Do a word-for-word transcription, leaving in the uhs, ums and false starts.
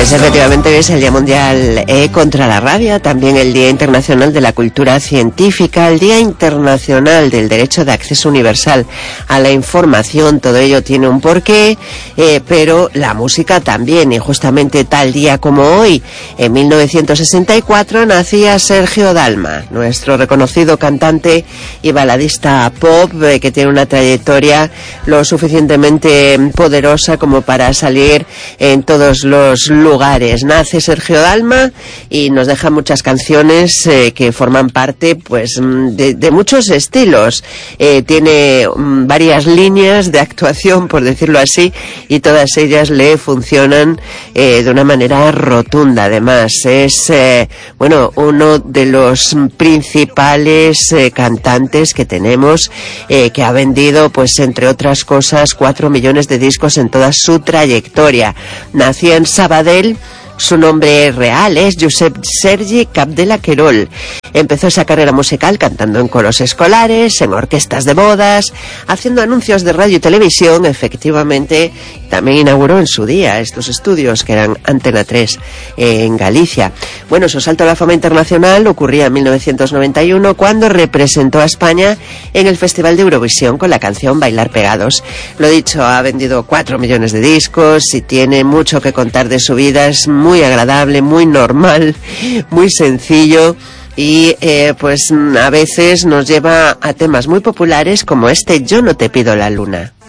Pues efectivamente es el Día Mundial eh, contra la Rabia, también el Día Internacional de la Cultura Científica, el Día Internacional del Derecho de Acceso Universal a la Información. Todo ello tiene un porqué, eh, pero la música también, y justamente tal día como hoy, en mil novecientos sesenta y cuatro, nacía Sergio Dalma, nuestro reconocido cantante y baladista pop, eh, que tiene una trayectoria lo suficientemente poderosa como para salir en todos los lugares. Nace Sergio Dalma y nos deja muchas canciones eh, que forman parte pues de, de muchos estilos. Eh, tiene um, varias líneas de actuación, por decirlo así, y todas ellas le funcionan eh, de una manera rotunda. Además, es eh, bueno uno de los principales eh, cantantes que tenemos, eh, que ha vendido, pues entre otras cosas, cuatro millones de discos en toda su trayectoria. Nació en Sabadell. Su nombre real es Josep Sergi Capdevila Querol. Empezó esa carrera musical cantando en coros escolares, en orquestas de bodas, haciendo anuncios de radio y televisión. Efectivamente, también inauguró en su día estos estudios que eran Antena tres eh, en Galicia. Bueno, su salto a la fama internacional ocurría en mil novecientos noventa y uno, cuando representó a España en el Festival de Eurovisión con la canción Bailar Pegados. Lo dicho, ha vendido cuatro millones de discos y tiene mucho que contar de su vida. Es muy agradable, muy normal, muy sencillo. Y eh, pues a veces nos lleva a temas muy populares como este Yo no te pido la luna.